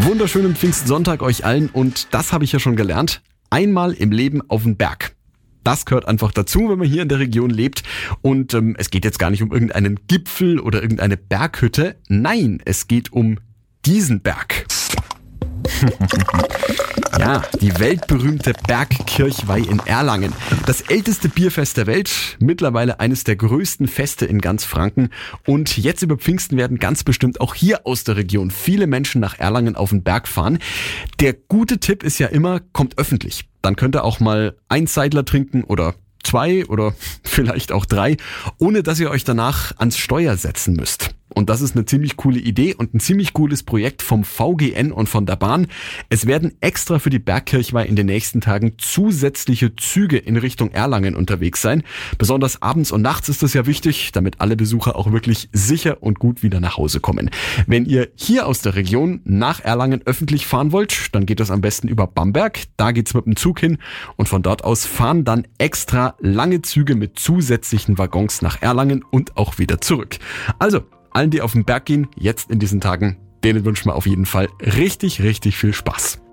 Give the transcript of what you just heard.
Wunderschönen Pfingstsonntag euch allen und das habe ich ja schon gelernt. Einmal im Leben auf den Berg. Das gehört einfach dazu, wenn man hier in der Region lebt. Und es geht jetzt gar nicht um irgendeinen Gipfel oder irgendeine Berghütte. Nein, es geht um diesen Berg. Ja, die weltberühmte Bergkirchweih in Erlangen. Das älteste Bierfest der Welt, mittlerweile eines der größten Feste in ganz Franken. Und jetzt über Pfingsten werden ganz bestimmt auch hier aus der Region viele Menschen nach Erlangen auf den Berg fahren. Der gute Tipp ist ja immer, kommt öffentlich. Dann könnt ihr auch mal ein Seidler trinken oder 2 oder vielleicht auch 3, ohne dass ihr euch danach ans Steuer setzen müsst. Und das ist eine ziemlich coole Idee und ein ziemlich cooles Projekt vom VGN und von der Bahn. Es werden extra für die Bergkirchweih in den nächsten Tagen zusätzliche Züge in Richtung Erlangen unterwegs sein. Besonders abends und nachts ist das ja wichtig, damit alle Besucher auch wirklich sicher und gut wieder nach Hause kommen. Wenn ihr hier aus der Region nach Erlangen öffentlich fahren wollt, dann geht das am besten über Bamberg. Da geht's mit dem Zug hin und von dort aus fahren dann extra lange Züge mit zusätzlichen Waggons nach Erlangen und auch wieder zurück. Also, allen, die auf den Berg gehen, jetzt in diesen Tagen, denen wünschen wir auf jeden Fall richtig, richtig viel Spaß.